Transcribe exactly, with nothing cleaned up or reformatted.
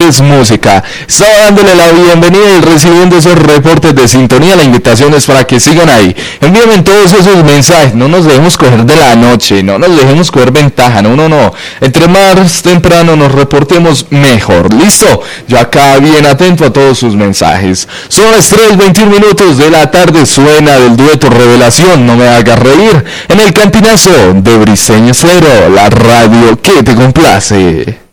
es música. Estaba dándole la bienvenida y recibiendo esos reportes de sintonía. La invitación es para que sigan ahí. Envíenme todos esos mensajes. No nos dejemos coger de la noche. No nos dejemos coger ventaja. No, no, no. Entre más temprano nos reportemos, mejor. ¿Listo? Yo acá bien atento a todos sus mensajes. Son las tres veintiún minutos de la tarde. Suena del dueto Revelación, No me hagas reír, en el cantinazo de Briseño Suero, la radio que te complace.